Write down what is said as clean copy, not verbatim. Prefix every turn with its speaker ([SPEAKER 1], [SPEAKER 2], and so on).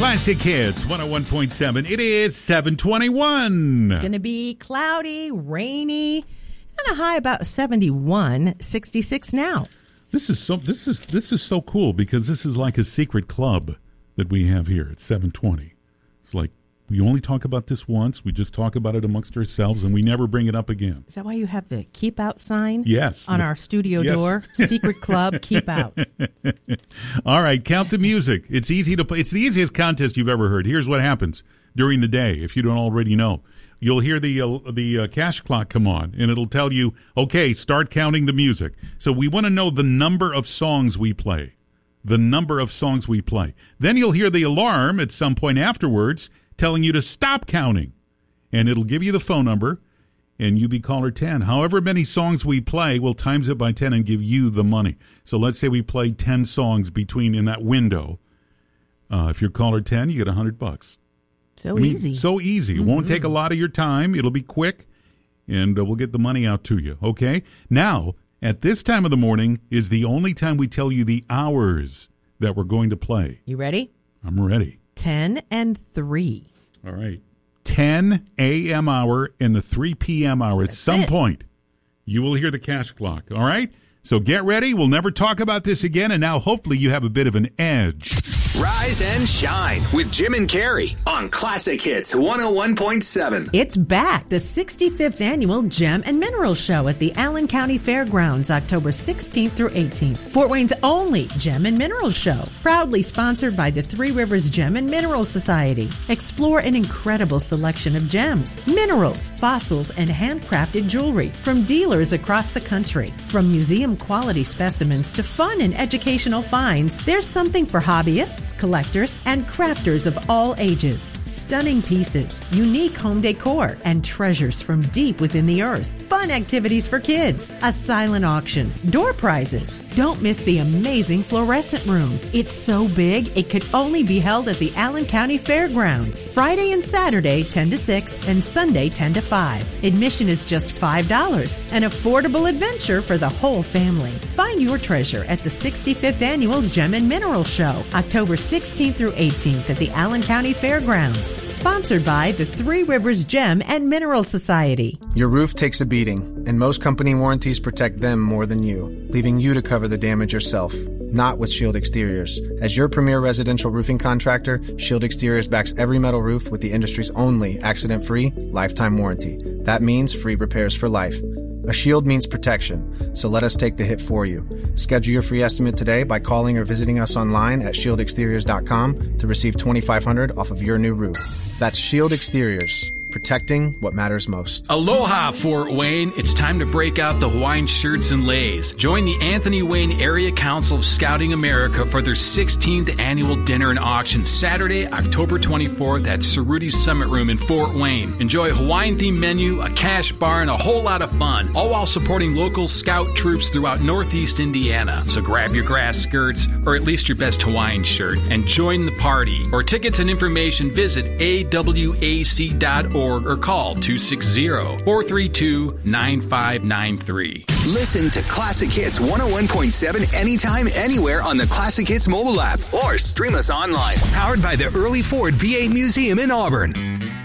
[SPEAKER 1] Classic Hits 101.7. It is 7:21.
[SPEAKER 2] It's going to be cloudy, rainy, and a high about 71, 66 now.
[SPEAKER 1] This is so cool because this is like a secret club that we have here at 720. It's like we only talk about this once. We just talk about it amongst ourselves, and we never bring it up again.
[SPEAKER 2] Is that why you have the keep out sign?
[SPEAKER 1] Yes.
[SPEAKER 2] On our studio door? Secret club, keep out.
[SPEAKER 1] All right, count the music. It's easy to play. It's the easiest contest you've ever heard. Here's what happens during the day, if you don't already know. You'll hear the cash clock come on, and it'll tell you, okay, start counting the music. So we want to know the number of songs we play. The number of songs we play. Then you'll hear the alarm at some point afterwards telling you to stop counting. And it'll give you the phone number, and you be caller 10. However many songs we play, we'll times it by 10 and give you the money. So let's say we play 10 songs in that window. If you're caller 10, you get $100.
[SPEAKER 2] Easy.
[SPEAKER 1] So easy. It won't take a lot of your time. It'll be quick, and we'll get the money out to you, okay? Now, at this time of the morning is the only time we tell you the hours that we're going to play.
[SPEAKER 2] You ready?
[SPEAKER 1] I'm ready.
[SPEAKER 2] 10 and 3.
[SPEAKER 1] All right. 10 a.m. hour and the 3 p.m. hour. At some point, you will hear the cash clock, all right? So get ready. We'll never talk about this again, and now hopefully you have a bit of an edge.
[SPEAKER 3] Rise and shine with Jim and Carrie on Classic Hits 101.7.
[SPEAKER 2] It's back, the 65th annual Gem and Mineral Show at the Allen County Fairgrounds, October 16th through 18th. Fort Wayne's only Gem and Mineral Show, proudly sponsored by the Three Rivers Gem and Mineral Society. Explore an incredible selection of gems, minerals, fossils, and handcrafted jewelry from dealers across the country. From museum quality specimens to fun and educational finds, there's something for hobbyists, collectors, and crafters of all ages. Stunning pieces, unique home decor, and treasures from deep within the earth. Fun activities for kids, a silent auction, door prizes. Don't miss the amazing fluorescent room. It's so big, it could only be held at the Allen County Fairgrounds. Friday and Saturday, 10 to 6, and Sunday, 10 to 5. Admission is just $5, an affordable adventure for the whole family. Find your treasure at the 65th Annual Gem and Mineral Show, October 16th through 18th at the Allen County Fairgrounds. Sponsored by the Three Rivers Gem and Mineral Society.
[SPEAKER 4] Your roof takes a beating, and most company warranties protect them more than you, leaving you to cover the damage yourself. Not with Shield Exteriors. As your premier residential roofing contractor, Shield Exteriors backs every metal roof with the industry's only accident-free lifetime warranty. That means free repairs for life. A shield means protection, so let us take the hit for you. Schedule your free estimate today by calling or visiting us online at shieldexteriors.com to receive $2,500 off of your new roof. That's Shield Exteriors, protecting what matters most.
[SPEAKER 5] Aloha, Fort Wayne. It's time to break out the Hawaiian shirts and leis. Join the Anthony Wayne Area Council of Scouting America for their 16th annual dinner and auction Saturday, October 24th at Cerruti's Summit Room in Fort Wayne. Enjoy a Hawaiian-themed menu, a cash bar, and a whole lot of fun, all while supporting local scout troops throughout Northeast Indiana. So grab your grass skirts, or at least your best Hawaiian shirt, and join the party. For tickets and information, visit awac.org or call 260-432-9593.
[SPEAKER 3] Listen to Classic Hits 101.7 anytime, anywhere on the Classic Hits mobile app or stream us online. Powered by the Early Ford V8 Museum in Auburn.